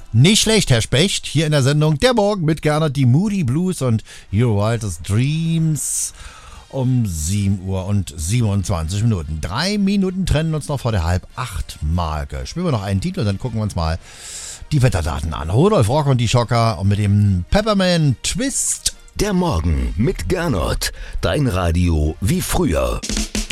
Nicht schlecht, Herr Specht. Hier in der Sendung Der Morgen mit Gernot, die Moody Blues und Your Wildest Dreams um 7:27 Uhr. 3 Minuten trennen uns noch vor der 7:30-Marke. Spielen wir noch einen Titel und dann gucken wir uns mal die Wetterdaten an. Rudolf Rock und die Schocker und mit dem Pepperman Twist. Der Morgen mit Gernot. Dein Radio wie früher.